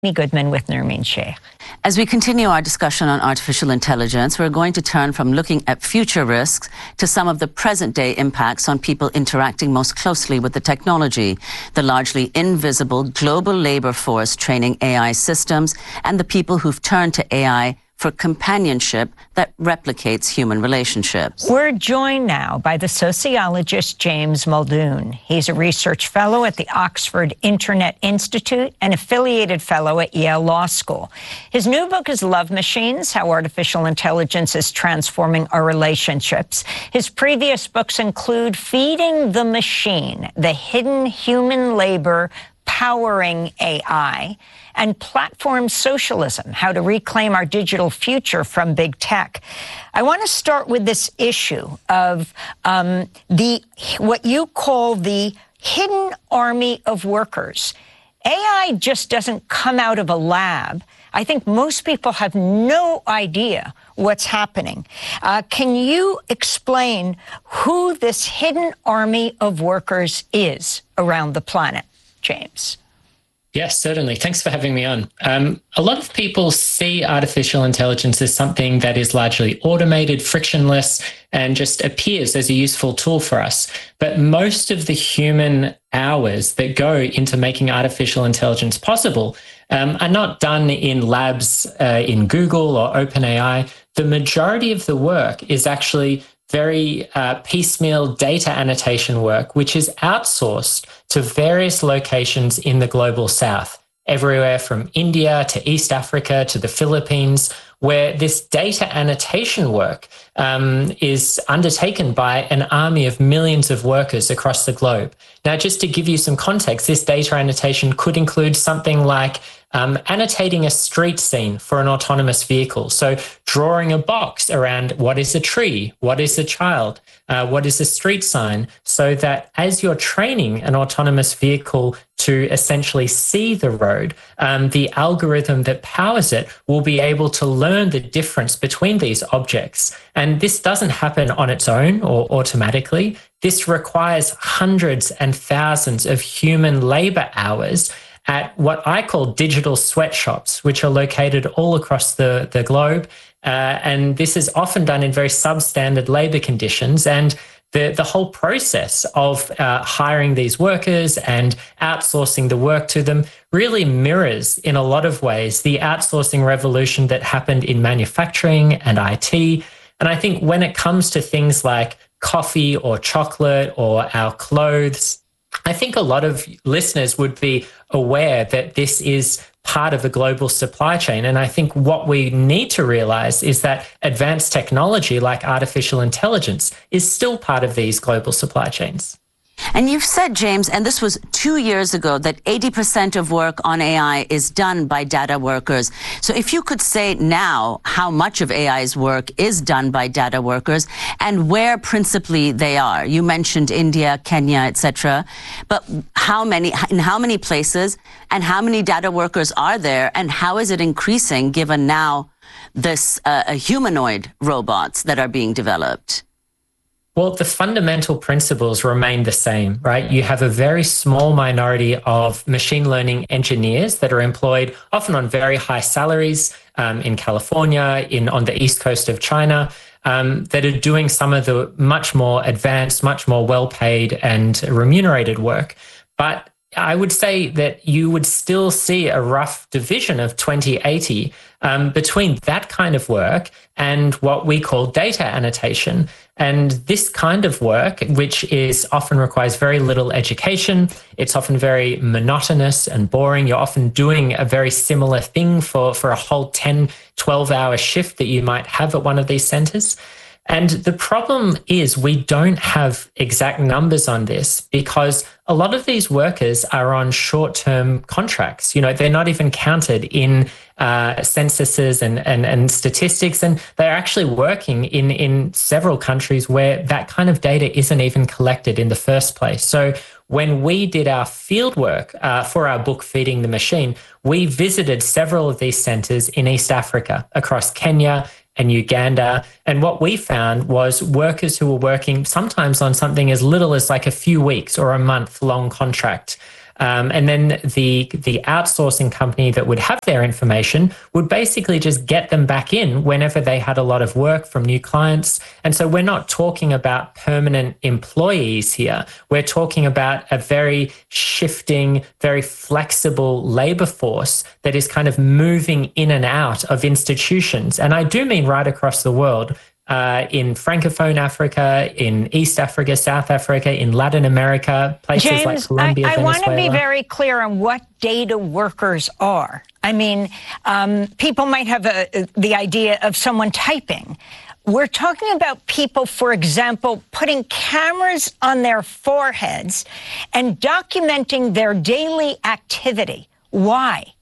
Goodman with Nermeen Sheikh. As we continue our discussion on artificial intelligence, we're going to turn from looking at future risks to some of the present-day impacts on people interacting most closely with the technology, the largely invisible global labor force training AI systems, and the people who've turned to AI for companionship that replicates human relationships. We're joined now by the sociologist James Muldoon. He's a research fellow at the Oxford Internet Institute and affiliated fellow at Yale Law School. His new book is Love Machines: How Artificial Intelligence is Transforming Our Relationships. His previous books include Feeding the Machine: The Hidden Human Labor Powering AI, and Platform Socialism: How to Reclaim Our Digital Future from Big Tech. I want to start with this issue of what you call the hidden army of workers. AI just doesn't come out of a lab. I think most people have no idea what's happening. Can you explain who this hidden army of workers is around the planet, James? Yes, certainly. Thanks for having me on. A lot of people see artificial intelligence as something that is largely automated, frictionless, and just appears as a useful tool for us. But most of the human hours that go into making artificial intelligence possible are not done in labs in Google or OpenAI. The majority of the work is actually very piecemeal data annotation work, which is outsourced to various locations in the global south, everywhere from India to East Africa to the Philippines, where this data annotation work is undertaken by an army of millions of workers across the globe. Now, just to give you some context, this data annotation could include something like annotating a street scene for an autonomous vehicle. So drawing a box around what is a tree, what is a child, what is a street sign, so that as you're training an autonomous vehicle to essentially see the road, the algorithm that powers it will be able to learn the difference between these objects. And this doesn't happen on its own or automatically. This requires hundreds and thousands of human labor hours at what I call digital sweatshops, which are located all across the globe. And this is often done in very substandard labor conditions. And the whole process of hiring these workers and outsourcing the work to them really mirrors, in a lot of ways, the outsourcing revolution that happened in manufacturing and IT. And I think when it comes to things like coffee or chocolate or our clothes, I think a lot of listeners would be aware that this is part of a global supply chain. And I think what we need to realize is that advanced technology like artificial intelligence is still part of these global supply chains. And you've said, James, and this was 2 years ago, that 80% of work on AI is done by data workers. So if you could say now how much of AI's work is done by data workers and where principally they are. You mentioned India, Kenya, etc. But in how many places and how many data workers are there, and how is it increasing given now this humanoid robots that are being developed? Well, the fundamental principles remain the same, right? You have a very small minority of machine learning engineers that are employed often on very high salaries in California, on the east coast of China, that are doing some of the much more advanced, much more well-paid and remunerated work. But I would say that you would still see a rough division of 20/80 between that kind of work and what we call data annotation. And this kind of work, which often requires very little education, it's often very monotonous and boring. You're often doing a very similar thing for a whole 10, 12-hour shift that you might have at one of these centers. And the problem is we don't have exact numbers on this because a lot of these workers are on short-term contracts. You know, they're not even counted in censuses and statistics, and they're actually working in several countries where that kind of data isn't even collected in the first place. So when we did our field work for our book, Feeding the Machine, we visited several of these centers in East Africa, across Kenya and Uganda. And what we found was workers who were working sometimes on something as little as like a few weeks or a month long contract. And then the outsourcing company that would have their information would basically just get them back in whenever they had a lot of work from new clients. And so we're not talking about permanent employees here. We're talking about a very shifting, very flexible labor force that is kind of moving in and out of institutions. And I do mean right across the world. In Francophone Africa, in East Africa, South Africa, in Latin America, places James, like Colombia, I want to be Venezuela. very clear on what data workers are. I mean, people might have the idea of someone typing. We're talking about people, for example, putting cameras on their foreheads and documenting their daily activity. Why?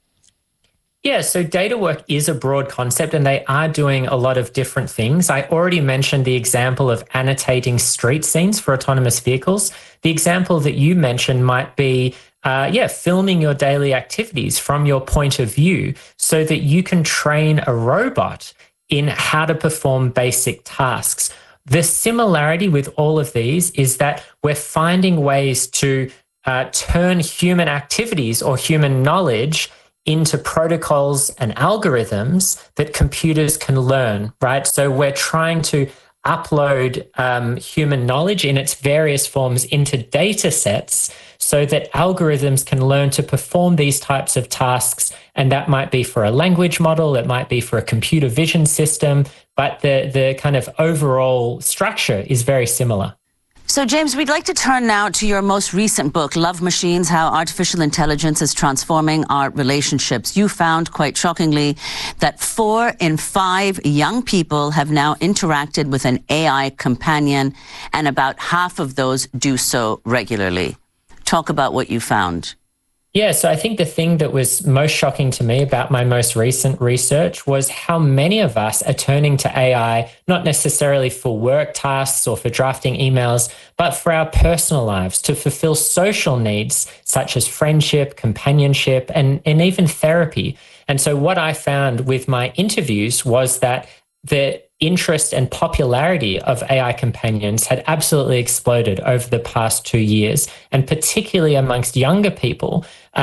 Yeah, so data work is a broad concept and they are doing a lot of different things. I already mentioned the example of annotating street scenes for autonomous vehicles. The example that you mentioned might be, filming your daily activities from your point of view so that you can train a robot in how to perform basic tasks. The similarity with all of these is that we're finding ways to turn human activities or human knowledge into protocols and algorithms that computers can learn, right? So we're trying to upload human knowledge in its various forms into data sets so that algorithms can learn to perform these types of tasks. And that might be for a language model, it might be for a computer vision system, but the kind of overall structure is very similar. So, James, we'd like to turn now to your most recent book, Love Machines, How Artificial Intelligence is Transforming Our Relationships. You found, quite shockingly, that 4 in 5 young people have now interacted with an AI companion, and about half of those do so regularly. Talk about what you found. Yeah, so I think the thing that was most shocking to me about my most recent research was how many of us are turning to AI, not necessarily for work tasks or for drafting emails, but for our personal lives to fulfill social needs such as friendship, companionship, and even therapy. And so what I found with my interviews was that the interest and popularity of AI companions had absolutely exploded over the past 2 years, and particularly amongst younger people.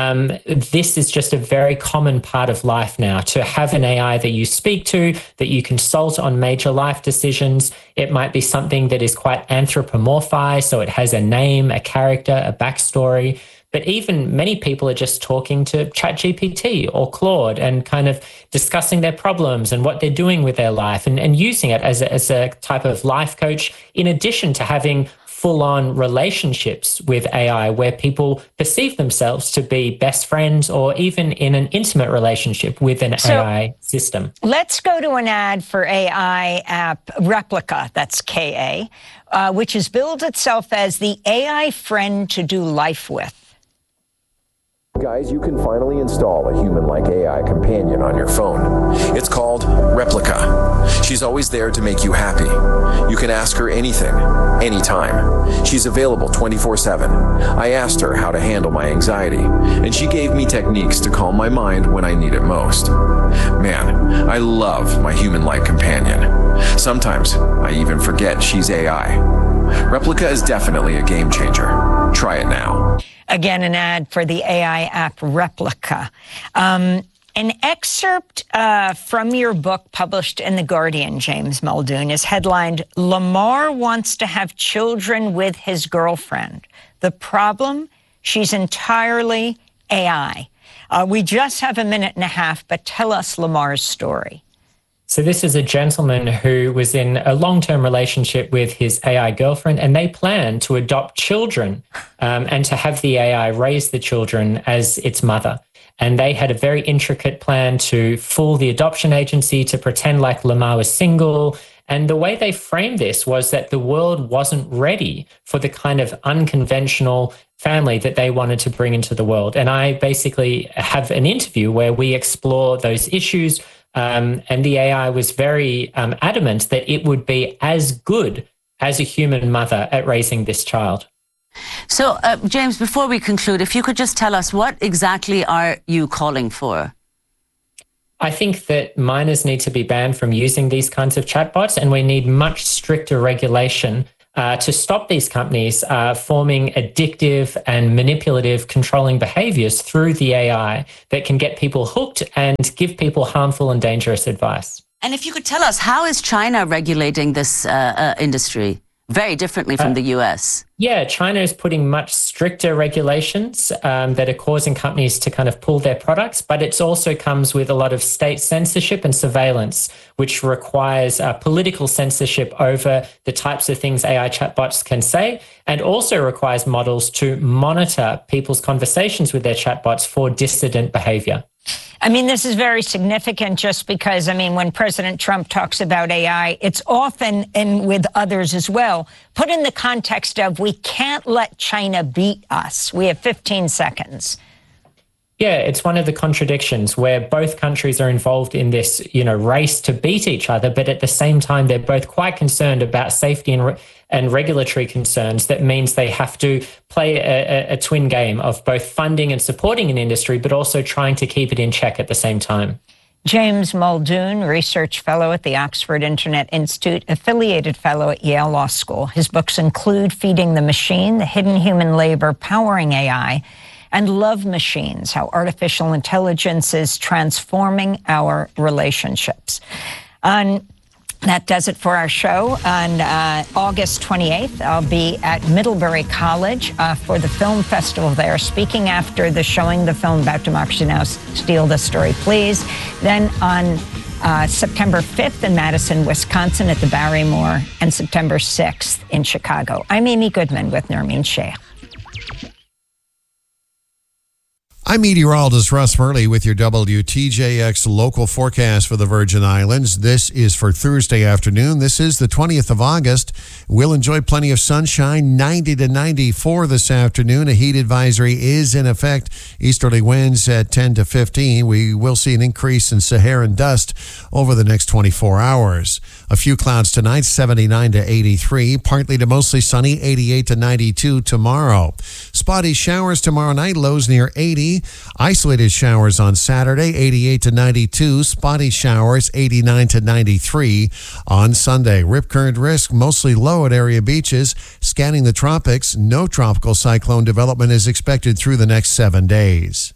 This is just a very common part of life now, to have an AI that you speak to, that you consult on major life decisions. It might be something that is quite anthropomorphized, so it has a name, a character, a backstory. But even many people are just talking to ChatGPT or Claude and kind of discussing their problems and what they're doing with their life, and using it as a type of life coach, in addition to having full-on relationships with AI where people perceive themselves to be best friends or even in an intimate relationship with an AI system. Let's go to an ad for AI app Replika, that's KA, which has billed itself as the AI friend to do life with. Guys, you can finally install a human-like AI companion on your phone. It's called Replika. She's always there to make you happy. You can ask her anything, anytime. She's available 24/7. I asked her how to handle my anxiety, and she gave me techniques to calm my mind when I need it most. Man, I love my human-like companion. Sometimes I even forget she's AI. Replika is definitely a game changer. Try it now. Again, an ad for the AI app Replika. An excerpt from your book published in The Guardian, James Muldoon, is headlined, "Lamar wants to have children with his girlfriend. The problem? She's entirely AI." We just have a minute and a half, but tell us Lamar's story. So this is a gentleman who was in a long-term relationship with his AI girlfriend, and they plan to adopt children and to have the AI raise the children as its mother. And they had a very intricate plan to fool the adoption agency, to pretend like Lamar was single. And the way they framed this was that the world wasn't ready for the kind of unconventional family that they wanted to bring into the world. And I basically have an interview where we explore those issues. And the AI was very adamant that it would be as good as a human mother at raising this child. So, James, before we conclude, if you could just tell us, what exactly are you calling for? I think that minors need to be banned from using these kinds of chatbots, and we need much stricter regulation to stop these companies forming addictive and manipulative controlling behaviors through the AI that can get people hooked and give people harmful and dangerous advice. And if you could tell us, how is China regulating this industry? Very differently from the US. Yeah, China is putting much stricter regulations that are causing companies to kind of pull their products, but it also comes with a lot of state censorship and surveillance, which requires political censorship over the types of things AI chatbots can say, and also requires models to monitor people's conversations with their chatbots for dissident behavior. I mean, this is very significant just because, I mean, when President Trump talks about AI, it's often, and with others as well, put in the context of we can't let China beat us. We have 15 seconds. Yeah, it's one of the contradictions where both countries are involved in this, race to beat each other, but at the same time, they're both quite concerned about safety and regulatory concerns. That means they have to play a twin game of both funding and supporting an industry, but also trying to keep it in check at the same time. James Muldoon, research fellow at the Oxford Internet Institute, affiliated fellow at Yale Law School. His books include Feeding the Machine, The Hidden Human Labor Powering AI, and Love Machines, How Artificial Intelligence is Transforming Our Relationships. That does it for our show. On August 28th, I'll be at Middlebury College for the film festival there, speaking after the showing the film about Democracy Now! Steal the Story, Please. Then on September 5th in Madison, Wisconsin at the Barrymore, and September 6th in Chicago. I'm Amy Goodman with Nermeen Sheikh. I'm meteorologist Russ Murley with your WTJX local forecast for the Virgin Islands. This is for Thursday afternoon. This is the 20th of August. We'll enjoy plenty of sunshine, 90 to 94 this afternoon. A heat advisory is in effect. Easterly winds at 10 to 15. We will see an increase in Saharan dust over the next 24 hours. A few clouds tonight, 79 to 83. Partly to mostly sunny, 88 to 92 tomorrow. Spotty showers tomorrow night, lows near 80. Isolated showers on Saturday, 88 to 92. Spotty showers, 89 to 93 on Sunday. Rip current risk mostly low at area beaches. Scanning the tropics, no tropical cyclone development is expected through the next 7 days.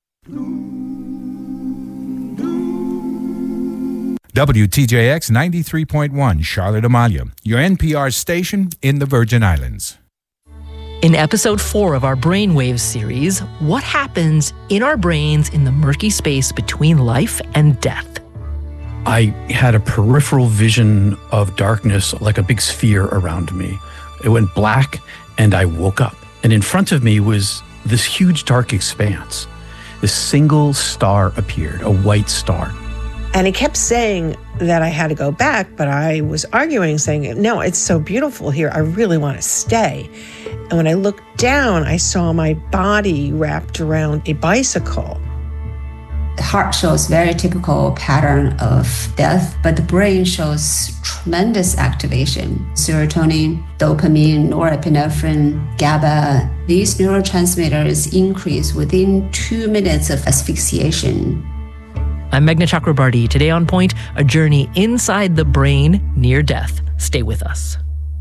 WTJX 93.1 Charlotte Amalia, your NPR station in the Virgin Islands. In episode 4 of our Brainwaves series, what happens in our brains in the murky space between life and death? I had a peripheral vision of darkness, like a big sphere around me. It went black, and I woke up. And in front of me was this huge dark expanse. This single star appeared, a white star. And he kept saying that I had to go back, but I was arguing, saying, no, it's so beautiful here. I really want to stay. And when I looked down, I saw my body wrapped around a bicycle. The heart shows very typical pattern of death, but the brain shows tremendous activation. Serotonin, dopamine, norepinephrine, GABA, these neurotransmitters increase within 2 minutes of asphyxiation. I'm Meghna Chakrabarty. Today on Point, a journey inside the brain near death. Stay with us.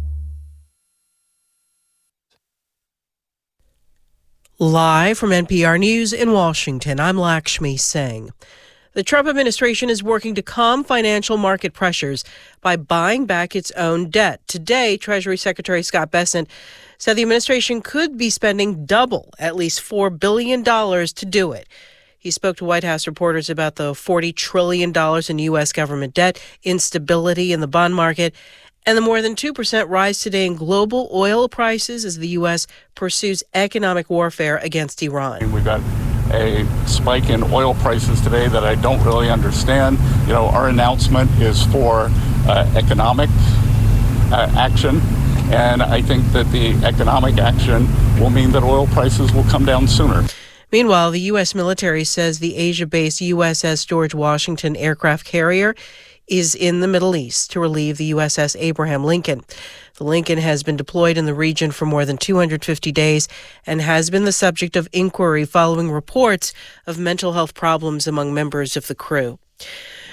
Live from NPR News in Washington, I'm Lakshmi Singh. The Trump administration is working to calm financial market pressures by buying back its own debt. Today, Treasury Secretary Scott Bessent said the administration could be spending double, at least $4 billion to do it. He spoke to White House reporters about the $40 trillion in U.S. government debt, instability in the bond market, and the more than 2% rise today in global oil prices as the U.S. pursues economic warfare against Iran. We've got a spike in oil prices today that I don't really understand. Our announcement is for economic action, and I think that the economic action will mean that oil prices will come down sooner. Meanwhile, the U.S. military says the Asia-based USS George Washington aircraft carrier is in the Middle East to relieve the USS Abraham Lincoln. The Lincoln has been deployed in the region for more than 250 days and has been the subject of inquiry following reports of mental health problems among members of the crew.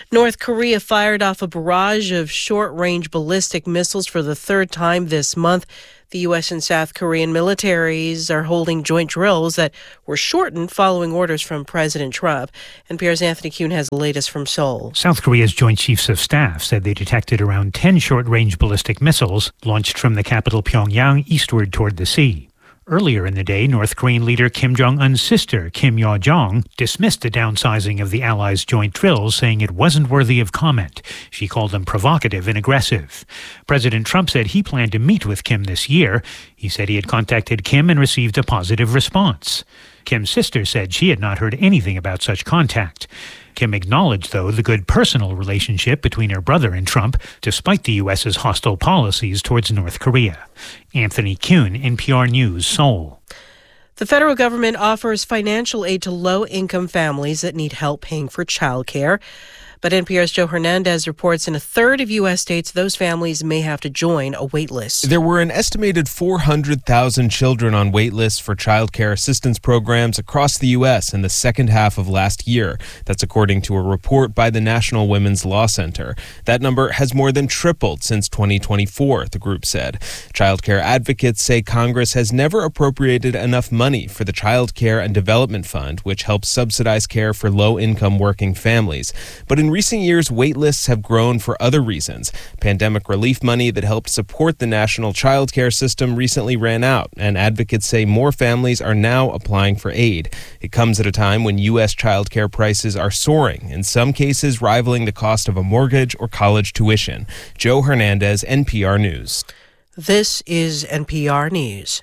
North Korea fired off a barrage of short-range ballistic missiles for the third time this month. The U.S. and South Korean militaries are holding joint drills that were shortened following orders from President Trump. NPR's Anthony Kuhn has the latest from Seoul. South Korea's Joint Chiefs of Staff said they detected around 10 short-range ballistic missiles launched from the capital Pyongyang eastward toward the sea. Earlier in the day, North Korean leader Kim Jong-un's sister, Kim Yo-jong, dismissed the downsizing of the Allies' joint drills, saying it wasn't worthy of comment. She called them provocative and aggressive. President Trump said he planned to meet with Kim this year. He said he had contacted Kim and received a positive response. Kim's sister said she had not heard anything about such contact. Kim acknowledged, though, the good personal relationship between her brother and Trump, despite the U.S.'s hostile policies towards North Korea. Anthony Kuhn, NPR News, Seoul. The federal government offers financial aid to low-income families that need help paying for childcare. But NPR's Joe Hernandez reports in a third of U.S. states, those families may have to join a wait list. There were an estimated 400,000 children on wait lists for child care assistance programs across the U.S. in the second half of last year. That's according to a report by the National Women's Law Center. That number has more than tripled since 2024, the group said. Child care advocates say Congress has never appropriated enough money for the Child Care and Development Fund, which helps subsidize care for low-income working families. But in recent years, wait lists have grown for other reasons. Pandemic relief money that helped support the national child care system recently ran out, and advocates say more families are now applying for aid. It comes at a time when U.S. child care prices are soaring, in some cases rivaling the cost of a mortgage or college tuition. Joe Hernandez, NPR News. This is NPR News.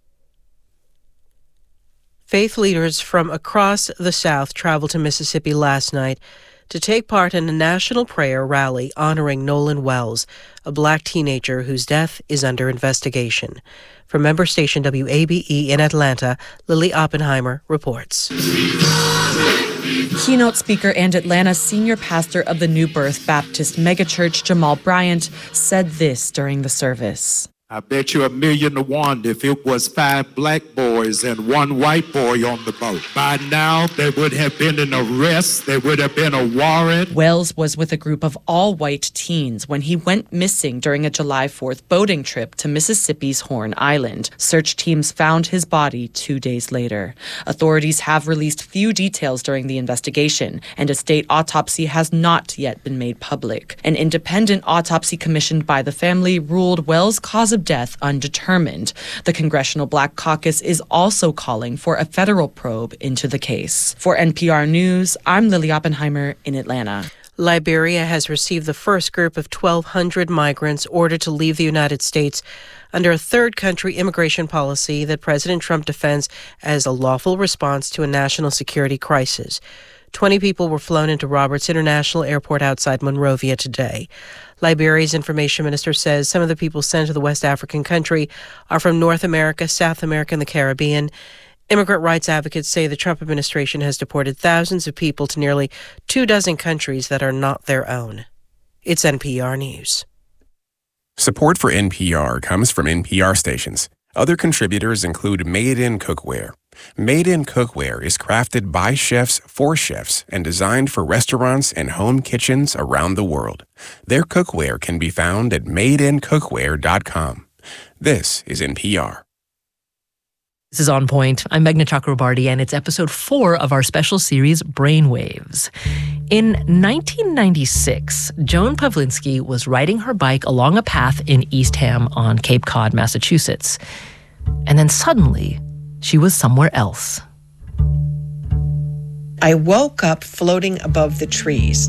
Faith leaders from across the South traveled to Mississippi last night to take part in a national prayer rally honoring Nolan Wells, a black teenager whose death is under investigation. From member station WABE in Atlanta, Lily Oppenheimer reports. Keynote speaker and Atlanta's senior pastor of the New Birth Baptist megachurch, Jamal Bryant, said this during the service. I bet you $1,000,000 if it was 5 black boys and 1 white boy on the boat. By now, there would have been an arrest. There would have been a warrant. Wells was with a group of all-white teens when he went missing during a July 4th boating trip to Mississippi's Horn Island. Search teams found his body 2 days later. Authorities have released few details during the investigation, and a state autopsy has not yet been made public. An independent autopsy commissioned by the family ruled Wells' cause of death undetermined. The Congressional Black Caucus is also calling for a federal probe into the case. For NPR News, I'm Lily Oppenheimer in Atlanta. Liberia has received the first group of 1,200 migrants ordered to leave the United States under a third country immigration policy that President Trump defends as a lawful response to a national security crisis. 20 people were flown into Roberts International Airport outside Monrovia today. Liberia's information minister says some of the people sent to the West African country are from North America, South America, and the Caribbean. Immigrant rights advocates say the Trump administration has deported thousands of people to nearly 24 countries that are not their own. It's NPR News. Support for NPR comes from NPR stations. Other contributors include Made in Cookware. Made in Cookware is crafted by chefs for chefs and designed for restaurants and home kitchens around the world. Their cookware can be found at madeincookware.com. This is NPR. This is On Point. I'm Meghna Chakrabarty, and it's episode 4 of our special series, Brainwaves. In 1996, Joan Pawlinski was riding her bike along a path in Eastham on Cape Cod, Massachusetts. And then suddenly, she was somewhere else. I woke up floating above the trees.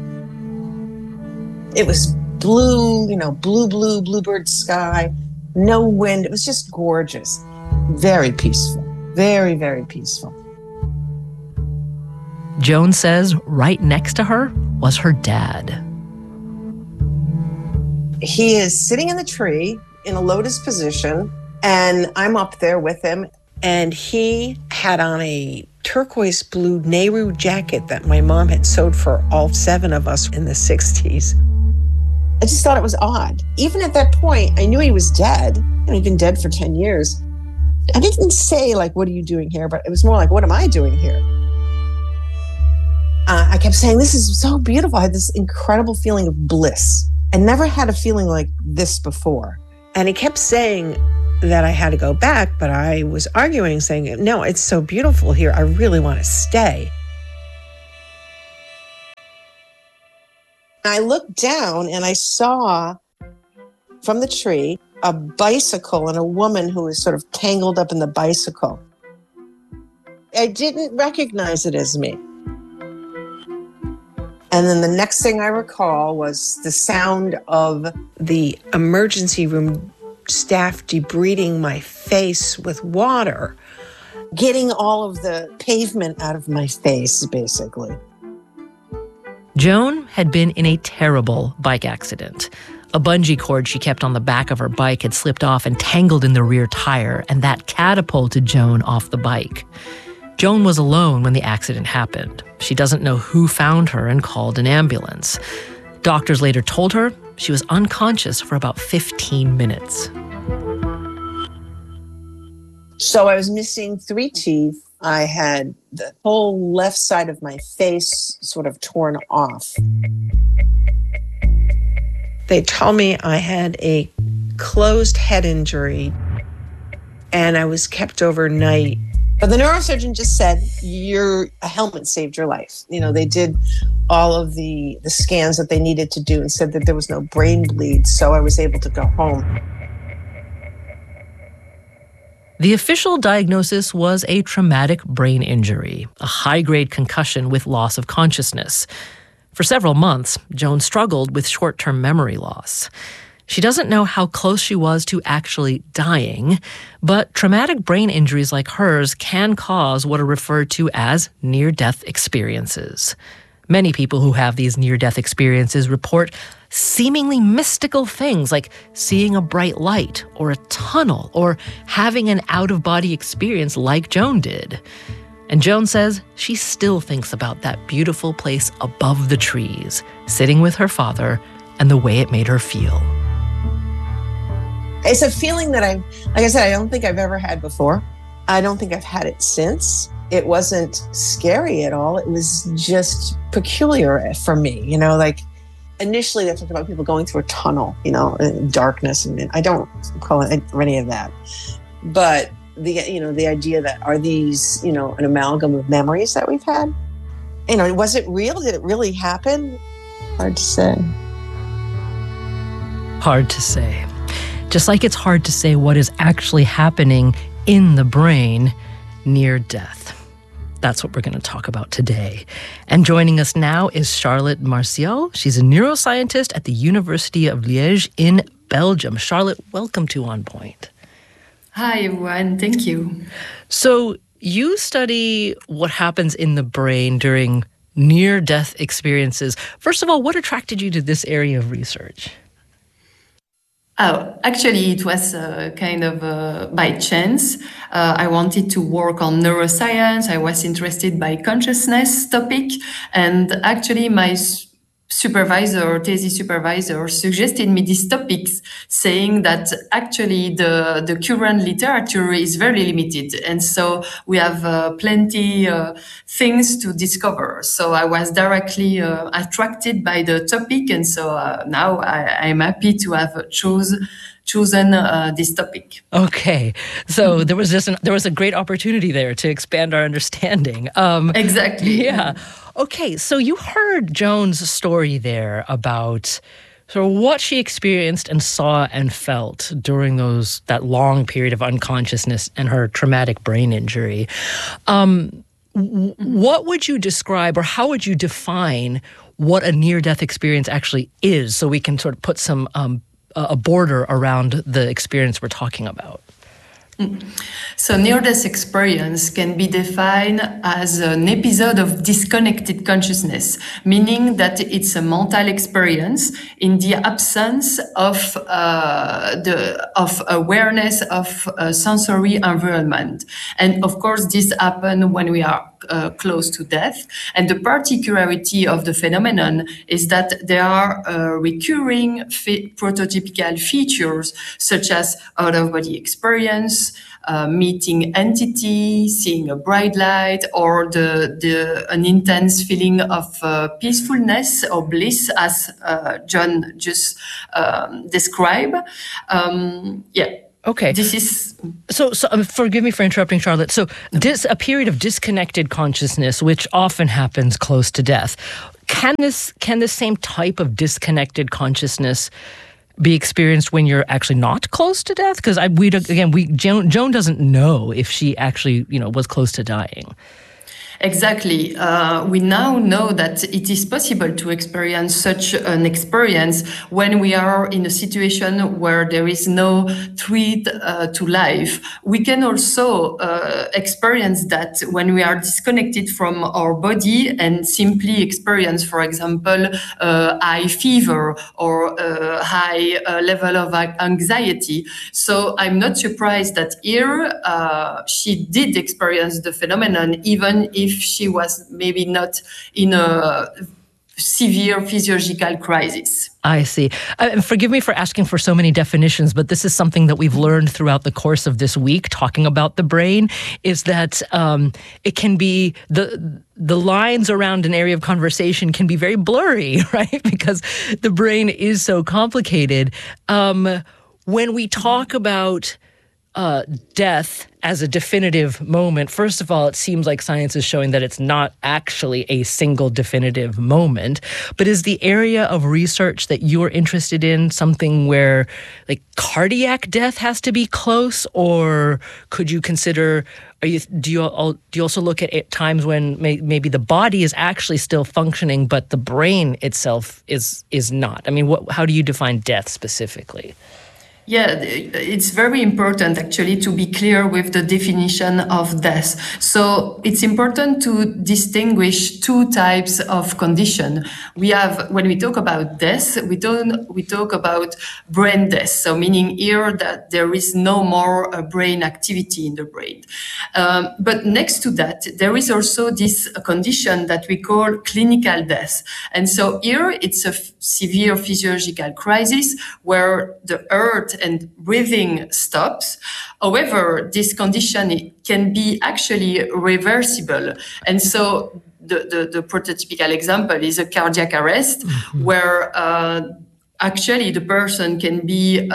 It was blue, bluebird sky, no wind. It was just gorgeous. Very peaceful. Very, very peaceful. Joan says right next to her was her dad. He is sitting in the tree in a lotus position, and I'm up there with him. And he had on a turquoise blue Nehru jacket that my mom had sewed for all 7 of us in the 60s. I just thought it was odd. Even at that point, I knew he was dead. He'd been dead for 10 years. I didn't say, what are you doing here? But it was more like, what am I doing here? I kept saying, this is so beautiful. I had this incredible feeling of bliss. I never had a feeling like this before. And he kept saying that I had to go back, but I was arguing, saying, no, it's so beautiful here. I really want to stay. I looked down and I saw from the tree a bicycle and a woman who was sort of tangled up in the bicycle. I didn't recognize it as me. And then the next thing I recall was the sound of the emergency room staff debriding my face with water, getting all of the pavement out of my face, basically. Joan had been in a terrible bike accident. A bungee cord she kept on the back of her bike had slipped off and tangled in the rear tire, and that catapulted Joan off the bike. Joan was alone when the accident happened. She doesn't know who found her and called an ambulance. Doctors later told her she was unconscious for about 15 minutes. So I was missing 3 teeth. I had the whole left side of my face sort of torn off. They told me I had a closed head injury and I was kept overnight. But the neurosurgeon just said, a helmet saved your life. You know, they did all of the scans that they needed to do and said that there was no brain bleed, so I was able to go home. The official diagnosis was a traumatic brain injury, a high-grade concussion with loss of consciousness. For several months, Joan struggled with short-term memory loss. She doesn't know how close she was to actually dying, but traumatic brain injuries like hers can cause what are referred to as near-death experiences. Many people who have these near-death experiences report seemingly mystical things like seeing a bright light or a tunnel or having an out-of-body experience like Joan did. And Joan says she still thinks about that beautiful place above the trees, sitting with her father, and the way it made her feel. It's a feeling that like I said, I don't think I've ever had before. I don't think I've had it since. It wasn't scary at all. It was just peculiar for me. You know, like initially they talked about people going through a tunnel, you know, darkness. And I don't call it any of that. But the idea that are these, an amalgam of memories that we've had? Was it real? Did it really happen? Hard to say. Hard to say. Just like it's hard to say what is actually happening in the brain near death. That's what we're going to talk about today. And joining us now is Charlotte Martial. She's a neuroscientist at the University of Liège in Belgium. Charlotte, welcome to On Point. Hi, everyone. Thank you. So you study what happens in the brain during near-death experiences. First of all, what attracted you to this area of research? Oh, actually, it was kind of by chance. I wanted to work on neuroscience. I was interested by consciousness topic. And actually, my thesis supervisor suggested me these topics, saying that actually the current literature is very limited. And so we have plenty things to discover. So I was directly attracted by the topic. And so now I'm happy to have chosen this topic. Okay. So there was a great opportunity there to expand our understanding. Exactly. Yeah. Okay. So you heard Joan's story there about sort of what she experienced and saw and felt during that long period of unconsciousness and her traumatic brain injury. What would you describe, or how would you define what a near-death experience actually is, so we can sort of put some a border around the experience we're talking about? So near-death experience can be defined as an episode of disconnected consciousness, meaning that it's a mental experience in the absence of awareness of a sensory environment. And of course, this happens when we are close to death. And the particularity of the phenomenon is that there are recurring prototypical features such as out-of-body experience, meeting entity, seeing a bright light, or an intense feeling of peacefulness or bliss, as John just described. Okay. This is so. Forgive me for interrupting, Charlotte. So, a period of disconnected consciousness, which often happens close to death, can this same type of disconnected consciousness be experienced when you're actually not close to death? Because Joan doesn't know if she actually was close to dying. Exactly. We now know that it is possible to experience such an experience when we are in a situation where there is no threat to life. We can also experience that when we are disconnected from our body and simply experience, for example, high fever or a high level of anxiety. So I'm not surprised that here she did experience the phenomenon, even if she was maybe not in a severe physiological crisis. I see. Forgive me for asking for so many definitions, but this is something that we've learned throughout the course of this week, talking about the brain, is that it can be the lines around an area of conversation can be very blurry, right? Because the brain is so complicated. When we talk about death as a definitive moment, first of all, it seems like science is showing that it's not actually a single definitive moment. But is the area of research that you're interested in something where like cardiac death has to be close, or could you consider? Do you also look at times when maybe the body is actually still functioning, but the brain itself is not? I mean, how do you define death specifically? Yeah, it's very important actually to be clear with the definition of death. So it's important to distinguish two types of condition. We have, when we talk about death, we talk about brain death. So meaning here that there is no more brain activity in the brain. But next to that, there is also this condition that we call clinical death. And so here it's a severe physiological crisis where the heart and breathing stops. However, this condition can be actually reversible. And so the prototypical example is a cardiac arrest, where actually the person can be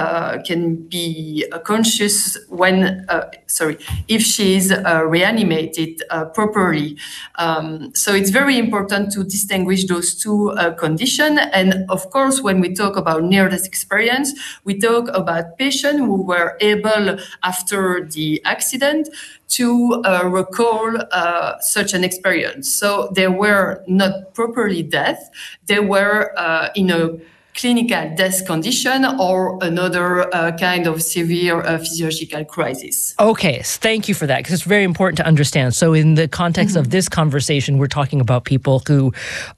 conscious when if she is reanimated properly. So it's very important to distinguish those two conditions. And of course, when we talk about near-death experience, we talk about patients who were able, after the accident, to recall such an experience. So they were not properly dead. They were in a clinical death condition or another kind of severe physiological crisis. Okay, thank you for that, because it's very important to understand. So in the context of this conversation, we're talking about people who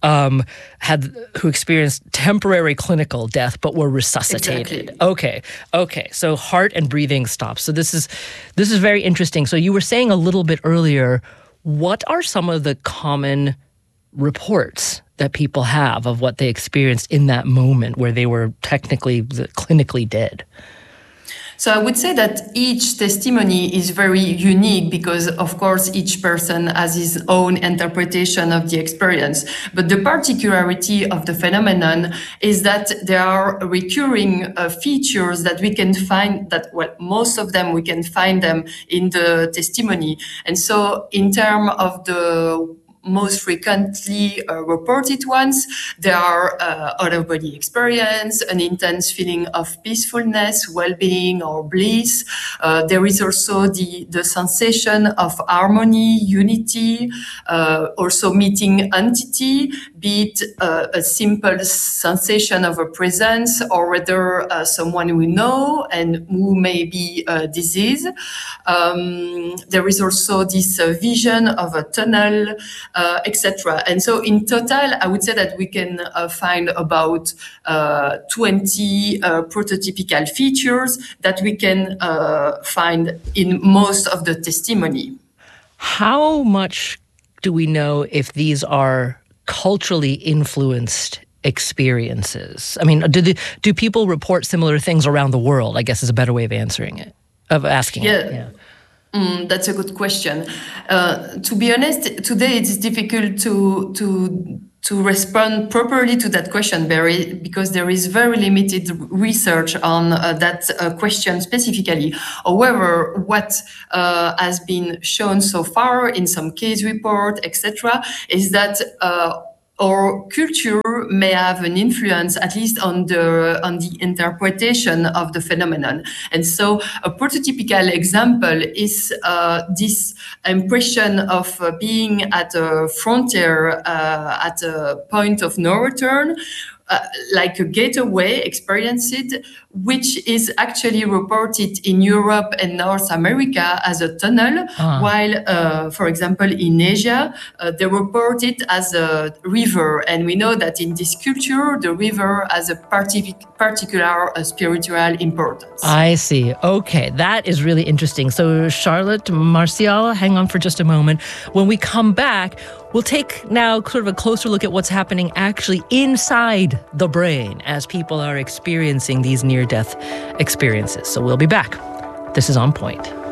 who experienced temporary clinical death but were resuscitated. Exactly. Okay. So heart and breathing stops. So this is very interesting. So you were saying a little bit earlier, what are some of the common reports that people have of what they experienced in that moment where they were clinically dead? So I would say that each testimony is very unique because, of course, each person has his own interpretation of the experience. But the particularity of the phenomenon is that there are recurring features that we can find most of them, we can find them in the testimony. And so in terms of the most frequently reported ones, there are out-of-body experience, an intense feeling of peacefulness, well-being, or bliss. There is also the sensation of harmony, unity, also meeting entity, be it a simple sensation of a presence or whether someone we know and who may be diseased. There is also this vision of a tunnel, etc. And so in total, I would say that we can find about 20 prototypical features that we can find in most of the testimony. How much do we know if these are culturally influenced experiences? I mean, do people report similar things around the world, I guess is a better way of asking it. Yeah. That's a good question. To be honest, today it's difficult to respond properly to that question, Barry, because there is very limited research on that question specifically. However, what has been shown so far in some case report, etc., is that our culture may have an influence, at least on the interpretation of the phenomenon. And so a prototypical example is this impression of being at a frontier, at a point of no return, like a gateway experienced, which is actually reported in Europe and North America as a tunnel, while, for example, in Asia, they report it as a river. And we know that in this culture, the river has a particular spiritual importance. I see. Okay, that is really interesting. So Charlotte, Martial, hang on for just a moment. When we come back, we'll take now sort of a closer look at what's happening actually inside the brain as people are experiencing these near-death experiences. So we'll be back. This is On Point.